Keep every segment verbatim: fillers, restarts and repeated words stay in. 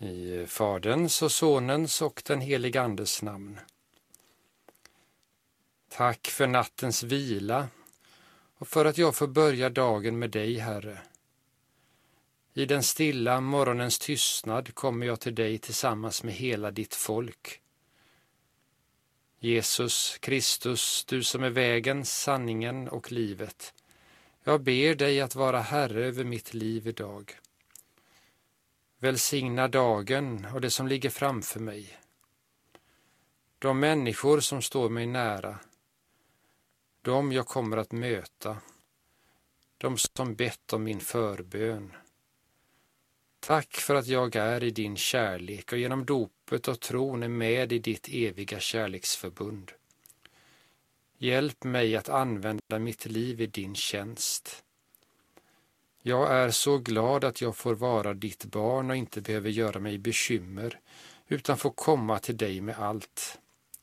I Faderns och Sonens och den helige Andes namn. Tack för nattens vila och för att jag får börja dagen med dig, Herre. I den stilla morgonens tystnad kommer jag till dig tillsammans med hela ditt folk. Jesus Kristus, du som är vägen, sanningen och livet. Jag ber dig att vara Herre över mitt liv idag. Välsigna dagen och det som ligger framför mig. De människor som står mig nära. De jag kommer att möta. De som bett om min förbön. Tack för att jag är i din kärlek och genom dopet och tron är med i ditt eviga kärleksförbund. Hjälp mig att använda mitt liv i din tjänst. Jag är så glad att jag får vara ditt barn och inte behöver göra mig bekymmer, utan får komma till dig med allt.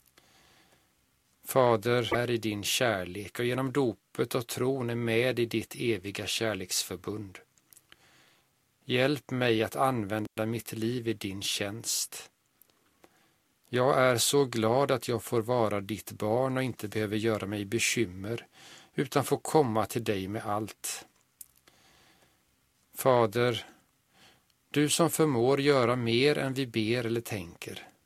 Fader, är i din kärlek och genom dopet och tron är med i ditt eviga kärleksförbund. Hjälp mig att använda mitt liv i din tjänst. Jag är så glad att jag får vara ditt barn och inte behöver göra mig bekymmer, utan får komma till dig med allt. Fader, du som förmår göra mer än vi ber eller tänker.